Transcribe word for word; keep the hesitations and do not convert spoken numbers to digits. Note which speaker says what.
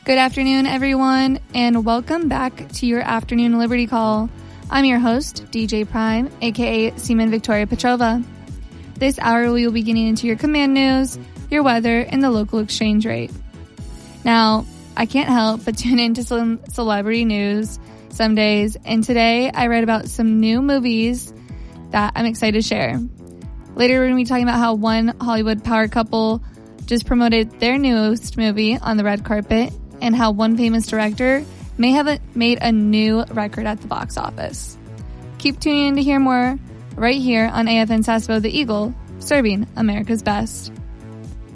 Speaker 1: Good afternoon, everyone, and welcome back to your afternoon Liberty Call. I'm your host, D J Prime, aka Seaman Victoria Petrova. This hour we will be getting into your command news, your weather, and the local exchange rate. Now, I can't help but tune into some celebrity news some days, and today I read about some new movies that I'm excited to share. Later we're going to be talking about how one Hollywood power couple just promoted their newest movie on the red carpet, and how one famous director may have a, made a new record at the box office. Keep tuning in to hear more right here on A F N Sasebo the Eagle, serving America's best.